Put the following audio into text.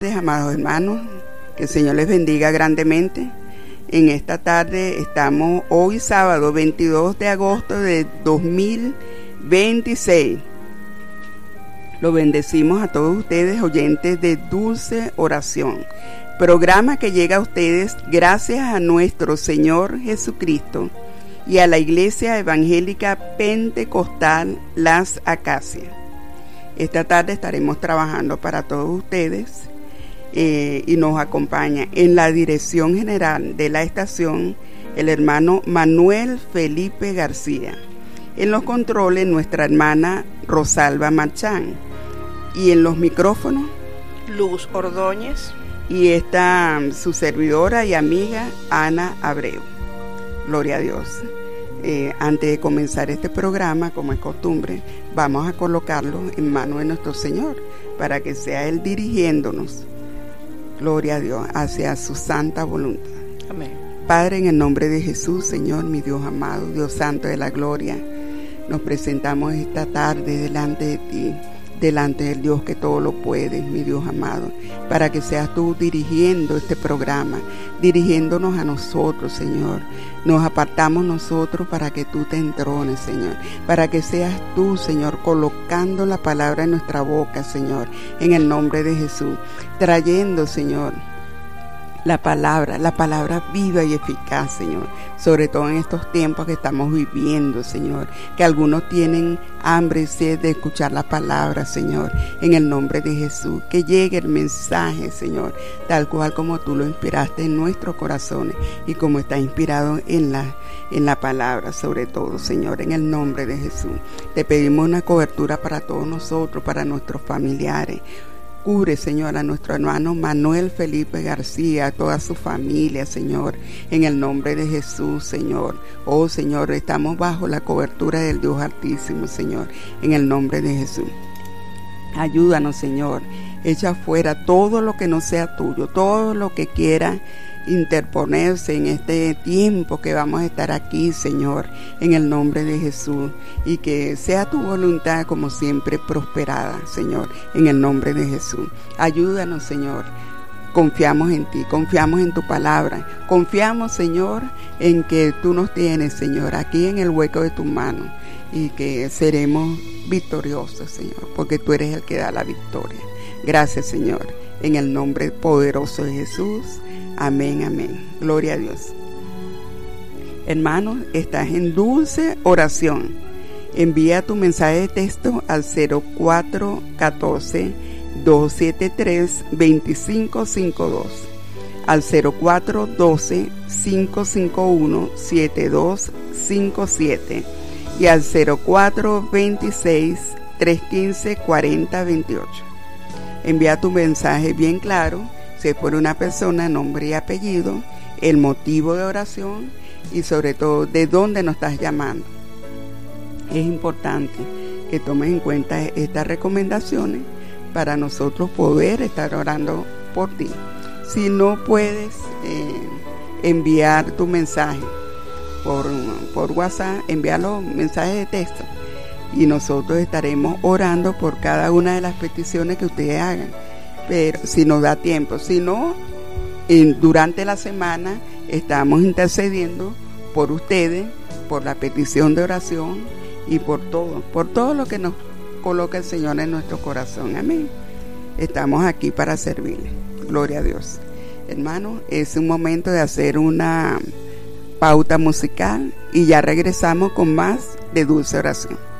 Amados hermanos, que el Señor les bendiga grandemente. En esta tarde estamos hoy sábado 22 de agosto de 2026. Lo bendecimos a todos ustedes, oyentes de Dulce Oración, programa que llega a ustedes gracias a nuestro Señor Jesucristo y a la Iglesia Evangélica Pentecostal Las Acacias. Esta tarde estaremos trabajando para todos ustedes. Y nos acompaña en la dirección general de la estación el hermano Manuel Felipe García. En los controles nuestra hermana Rosalba Marchán. Y en los micrófonos Luz Ordóñez. Y está su servidora y amiga Ana Abreu. Gloria a Dios. Antes de comenzar este programa, como es costumbre, vamos a colocarlo en manos de nuestro Señor para que sea Él dirigiéndonos. Gloria a Dios, hacia su santa voluntad. Amén. Padre, en el nombre de Jesús, Señor, mi Dios amado, Dios santo de la gloria, nos presentamos esta tarde delante de ti, delante del Dios que todo lo puede, mi Dios amado, para que seas tú dirigiendo este programa, dirigiéndonos a nosotros, Señor. Nos apartamos nosotros para que tú te entrones, Señor, para que seas tú, Señor, colocando la palabra en nuestra boca, Señor, en el nombre de Jesús, trayendo, Señor, la palabra viva y eficaz, Señor, sobre todo en estos tiempos que estamos viviendo, Señor, que algunos tienen hambre y sed de escuchar la palabra, Señor, en el nombre de Jesús, que llegue el mensaje, Señor, tal cual como tú lo inspiraste en nuestros corazones y como está inspirado en la palabra, sobre todo, Señor, en el nombre de Jesús. Te pedimos una cobertura para todos nosotros, para nuestros familiares. Cubre, Señor, a nuestro hermano Manuel Felipe García, a toda su familia, Señor, en el nombre de Jesús, Señor. Oh, Señor, estamos bajo la cobertura del Dios Altísimo, Señor, en el nombre de Jesús. Ayúdanos, Señor. Echa fuera todo lo que no sea tuyo, todo lo que quiera interponerse en este tiempo que vamos a estar aquí, Señor, en el nombre de Jesús, y que sea tu voluntad como siempre prosperada, Señor, en el nombre de Jesús. Ayúdanos, Señor. Confiamos en ti, confiamos en tu palabra, confiamos, Señor, en que tú nos tienes, Señor, aquí en el hueco de tu mano, y que seremos victoriosos, Señor, porque tú eres el que da la victoria. Gracias, Señor, en el nombre poderoso de Jesús. Amén, amén. Gloria a Dios. Hermanos, estás en Dulce Oración. Envía tu mensaje de texto al 0414-273-2552, al 0412-551-7257 y al 0426-315-4028. Envía tu mensaje bien claro, si es por una persona, nombre y apellido, el motivo de oración y sobre todo de dónde nos estás llamando. Es importante que tomes en cuenta estas recomendaciones para nosotros poder estar orando por ti. Si no puedes enviar tu mensaje por WhatsApp, envíalo mensaje de texto y nosotros estaremos orando por cada una de las peticiones que ustedes hagan. Pero si nos da tiempo, si no, durante la semana estamos intercediendo por ustedes, por la petición de oración y por todo lo que nos coloca el Señor en nuestro corazón. Amén. Estamos aquí para servirle. Gloria a Dios. Hermanos, es un momento de hacer una pauta musical y ya regresamos con más de Dulce Oración.